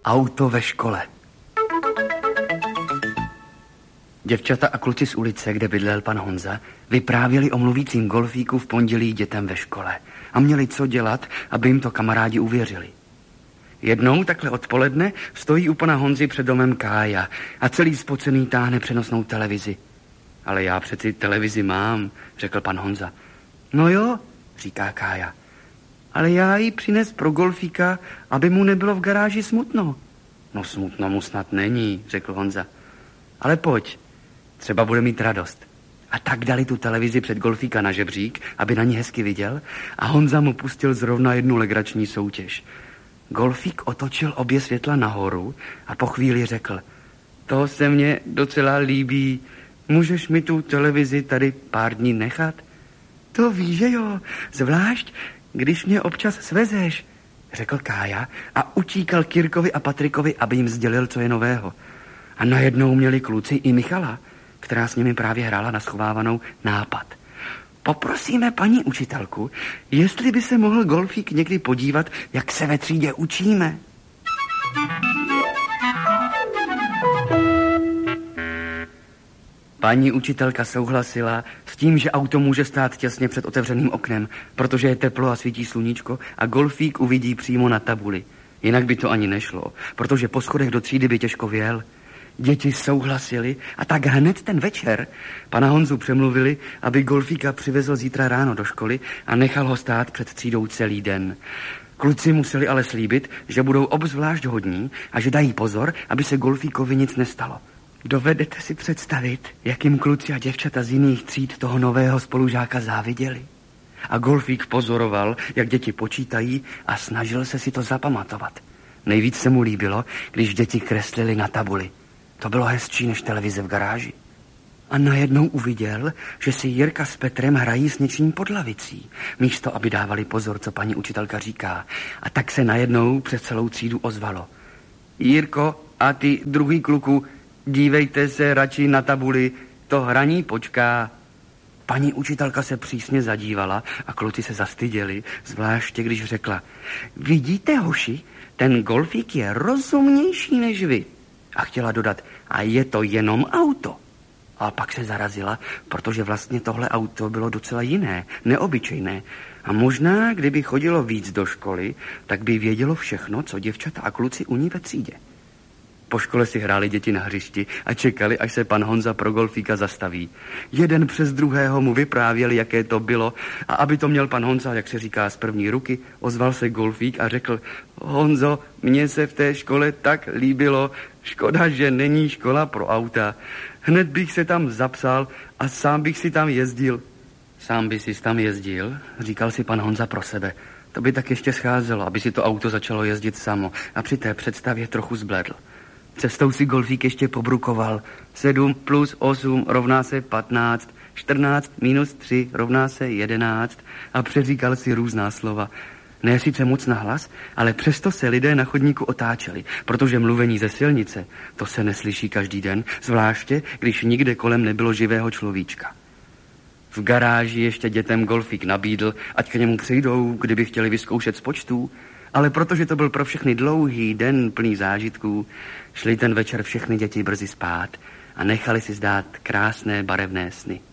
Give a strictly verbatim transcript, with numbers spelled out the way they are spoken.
Auto ve škole. Děvčata a kluci z ulice, kde bydlel pan Honza, vyprávěli o mluvícím golfíku v pondělí dětem ve škole a měli co dělat, aby jim to kamarádi uvěřili. Jednou takhle odpoledne stojí u pana Honzy před domem Kája a celý spocený táhne přenosnou televizi. Ale já přeci televizi mám, řekl pan Honza. No jo, říká Kája, ale já ji přines pro golfíka, aby mu nebylo v garáži smutno. No smutno mu snad není, řekl Honza. Ale pojď, třeba bude mít radost. A tak dali tu televizi před golfíka na žebřík, aby na ní hezky viděl, a Honza mu pustil zrovna jednu legrační soutěž. Golfík otočil obě světla nahoru a po chvíli řekl: to se mně docela líbí, můžeš mi tu televizi tady pár dní nechat? To víš, že jo, zvlášť, když mě občas svezeš, řekl Kája a utíkal k Jirkovi a Patrikovi, aby jim sdělil, co je nového. A najednou měli kluci i Michala, která s nimi právě hrála na schovávanou, nápad. Poprosíme paní učitelku, jestli by se mohl golfík někdy podívat, jak se ve třídě učíme. Paní učitelka souhlasila s tím, že auto může stát těsně před otevřeným oknem, protože je teplo a svítí sluníčko a golfík uvidí přímo na tabuli. Jinak by to ani nešlo, protože po schodech do třídy by těžko vjel. Děti souhlasili a tak hned ten večer pana Honzu přemluvili, aby golfíka přivezl zítra ráno do školy a nechal ho stát před třídou celý den. Kluci museli ale slíbit, že budou obzvlášť hodní a že dají pozor, aby se golfíkovi nic nestalo. Dovedete si představit, jakým kluci a děvčata z jiných tříd toho nového spolužáka záviděli? A golfík pozoroval, jak děti počítají, a snažil se si to zapamatovat. Nejvíc se mu líbilo, když děti kreslili na tabuli. To bylo hezčí než televize v garáži. A najednou uviděl, že si Jirka s Petrem hrají s něčím pod lavicí, místo aby dávali pozor, co paní učitelka říká. A tak se najednou přes celou třídu ozvalo: Jirko a ty druhý kluku, dívejte se radši na tabuli, to hraní počká. Paní učitelka se přísně zadívala a kluci se zastyděli, zvláště když řekla: vidíte, hoši, ten golfík je rozumnější než vy. A chtěla dodat: a je to jenom auto. A pak se zarazila, protože vlastně tohle auto bylo docela jiné, neobyčejné. A možná, kdyby chodilo víc do školy, tak by vědělo všechno, co děvčata a kluci u ní ve třídě. Po škole si hráli děti na hřišti a čekali, až se pan Honza pro golfíka zastaví. Jeden přes druhého mu vyprávěli, jaké to bylo, a aby to měl pan Honza, jak se říká, z první ruky, ozval se golfík a řekl: Honzo, mně se v té škole tak líbilo, škoda, že není škola pro auta. Hned bych se tam zapsal a sám bych si tam jezdil. Sám by si tam jezdil, říkal si pan Honza pro sebe. To by tak ještě scházelo, aby si to auto začalo jezdit samo, a při té představě trochu zbledl. Cestou si golfík ještě pobrukoval. Sedm plus osm rovná se patnáct, čtrnáct minus tři rovná se jedenáct a přeříkal si různá slova. Ne sice moc nahlas, ale přesto se lidé na chodníku otáčeli, protože mluvení ze silnice, to se neslyší každý den, zvláště když nikde kolem nebylo živého človíčka. V garáži ještě dětem golfík nabídl, ať k němu přijdou, kdyby chtěli vyzkoušet z počtů, ale protože to byl pro všechny dlouhý den plný zážitků, šli ten večer všechny děti brzy spát a nechali si zdát krásné barevné sny.